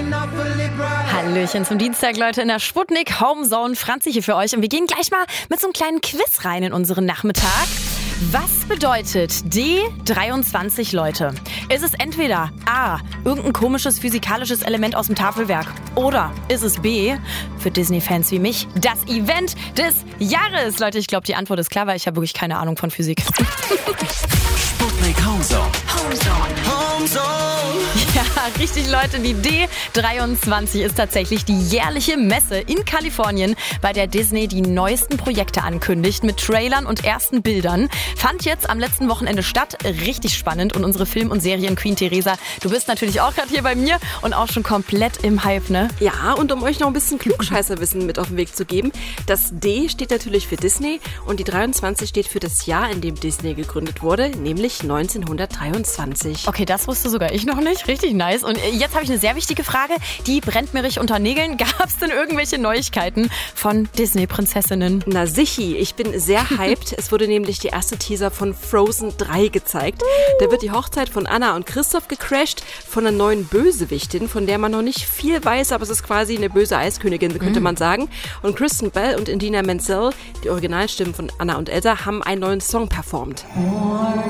Hallöchen zum Dienstag, Leute, in der Sputnik Homezone. Franzi hier für euch und wir gehen gleich mal mit so einem kleinen Quiz rein in unseren Nachmittag. Was bedeutet D23, Leute? Ist es entweder A, irgendein komisches physikalisches Element aus dem Tafelwerk, oder ist es B, für Disney-Fans wie mich, das Event des Jahres? Leute, ich glaube, die Antwort ist klar, weil ich habe wirklich keine Ahnung von Physik. Sputnik Homezone. Ja, richtig, Leute. Die D23 ist tatsächlich die jährliche Messe in Kalifornien, bei der Disney die neuesten Projekte ankündigt mit Trailern und ersten Bildern. Fand jetzt am letzten Wochenende statt. Richtig spannend. Und unsere Film- und Serien-Queen Theresa, du bist natürlich auch gerade hier bei mir und auch schon komplett im Hype, ne? Ja, und um euch noch ein bisschen Klugscheißerwissen mit auf den Weg zu geben, das D steht natürlich für Disney und die 23 steht für das Jahr, in dem Disney gegründet wurde, nämlich 1923. Okay, das wusste sogar ich noch nicht. Richtig nice. Und jetzt habe ich eine sehr wichtige Frage. Die brennt mir richtig unter Nägeln. Gab es denn irgendwelche Neuigkeiten von Disney-Prinzessinnen? Na sichi, ich bin sehr hyped. Es wurde nämlich die erste Teaser von Frozen 3 gezeigt. Da wird die Hochzeit von Anna und Christoph gecrashed von einer neuen Bösewichtin, von der man noch nicht viel weiß, aber es ist quasi eine böse Eiskönigin, könnte man sagen. Und Kristen Bell und Idina Menzel, die Originalstimmen von Anna und Elsa, haben einen neuen Song performt.